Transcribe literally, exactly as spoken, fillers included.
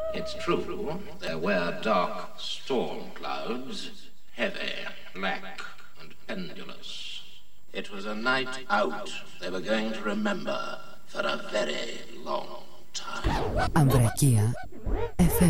It's true, there were dark storm clouds, heavy, black, and pendulous. It was a night out they were going to remember for a very long time. Αμβρακία εφ εμ.